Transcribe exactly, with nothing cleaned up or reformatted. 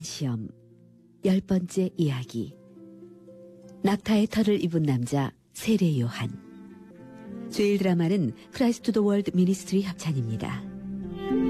시험 열 번째 이야기. 낙타의 털을 입은 남자 세례 요한. 주일 드라마는 크라이스트 투 더 월드 미니스트리 협찬입니다.